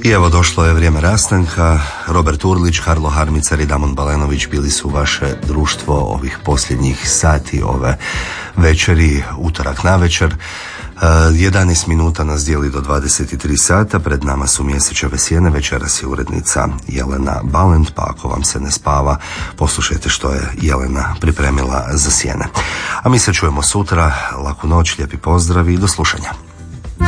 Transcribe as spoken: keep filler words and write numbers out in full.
I evo došlo je vrijeme rastanka. Robert Urlić, Harlo Harmicar i Damon Balenović bili su vaše društvo ovih posljednjih sati ove večeri, utorak navečer. jedanaest minuta nas dijeli do dvadeset tri sata, pred nama su Mjesečeve sjene, večeras je urednica Jelena Balent, pa ako vam se ne spava, poslušajte što je Jelena pripremila za sjene. A mi se čujemo sutra, laku noć, lijepi pozdrav i do slušanja.